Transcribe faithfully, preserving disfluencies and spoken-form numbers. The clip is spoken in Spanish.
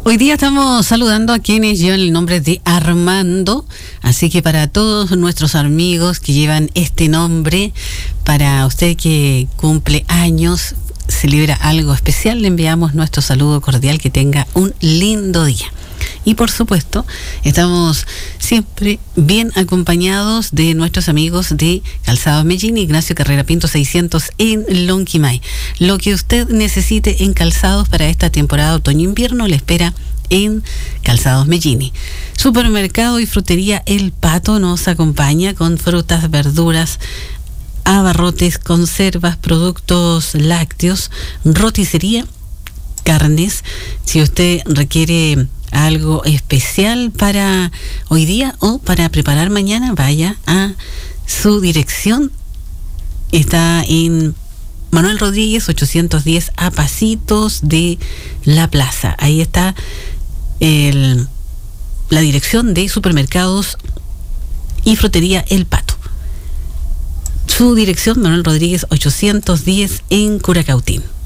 Hoy día estamos saludando a quienes llevan el nombre de Armando, así que para todos nuestros amigos que llevan este nombre, para usted que cumple años, celebra algo especial, le enviamos nuestro saludo cordial, que tenga un lindo día. Y por supuesto, estamos siempre bien acompañados de nuestros amigos de Calzados Mellini, Ignacio Carrera Pinto seiscientos en Lonquimay. Lo que usted necesite en calzados para esta temporada otoño-invierno le espera en Calzados Mellini. Supermercado y frutería El Pato nos acompaña con frutas, verduras, abarrotes, conservas, productos lácteos, roticería, carnes. Si usted requiere algo especial para hoy día o para preparar mañana, vaya a su dirección. Está en Manuel Rodríguez ochocientos diez, a pasitos de la plaza. Ahí está el, la dirección de Supermercados y Frutería El Pato. Su dirección, Manuel Rodríguez ochocientos diez en Curacautín.